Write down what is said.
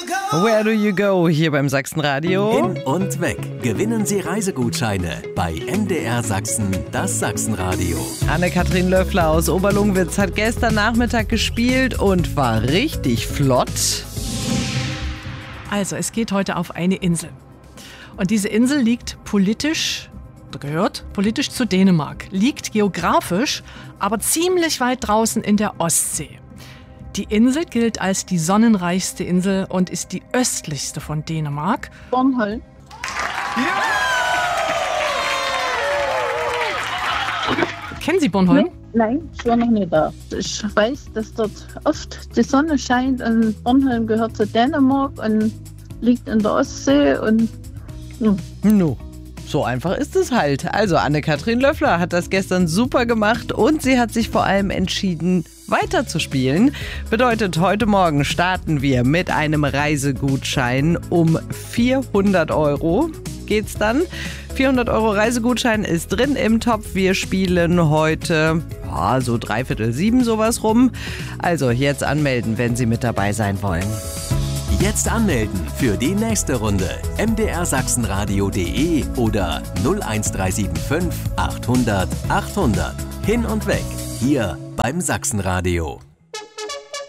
Where do you go? Hier beim Sachsenradio. Hin und weg. Gewinnen Sie Reisegutscheine bei MDR Sachsen, das Sachsenradio. Anne-Kathrin Löffler aus Oberlungwitz hat gestern Nachmittag gespielt und war richtig flott. Also, es geht heute auf eine Insel. Und diese Insel liegt gehört politisch zu Dänemark, liegt geografisch aber ziemlich weit draußen in der Ostsee. Die Insel gilt als die sonnenreichste Insel und ist die östlichste von Dänemark. Bornholm. Kennen Sie Bornholm? Nein, ich war noch nie da. Ich weiß, dass dort oft die Sonne scheint und Bornholm gehört zu Dänemark und liegt in der Ostsee und No. So einfach ist es halt. Also Anne-Kathrin Löffler hat das gestern super gemacht und sie hat sich vor allem entschieden, weiterzuspielen. Bedeutet, heute Morgen starten wir mit einem Reisegutschein um 400 Euro. Geht's dann? 400 Euro Reisegutschein ist drin im Topf. Wir spielen heute so 6:45 sowas rum. Also jetzt anmelden, wenn Sie mit dabei sein wollen. Jetzt anmelden für die nächste Runde. mdrsachsenradio.de oder 01375 800 800. Hin und weg. Hier beim Sachsenradio.